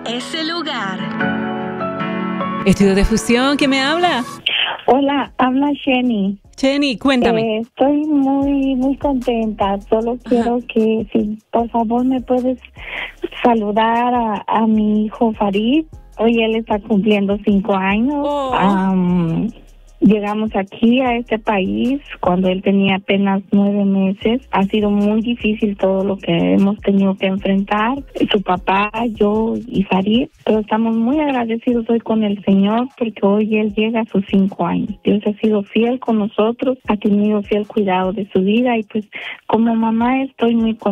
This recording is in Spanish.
ese lugar. Estudio de Fusión, ¿quién me habla? Hola, habla Jenny. Jenny, cuéntame. Estoy muy contenta. Solo quiero que, si por favor me puedes saludar a mi hijo Farid. Hoy él está cumpliendo 5 años. Llegamos aquí a este país cuando él tenía apenas 9 meses. Ha sido muy difícil todo lo que hemos tenido que enfrentar, su papá, yo y Farid, pero estamos muy agradecidos hoy con el Señor porque hoy él llega a sus 5 años. Dios ha sido fiel con nosotros, ha tenido fiel cuidado de su vida y pues como mamá estoy muy contenta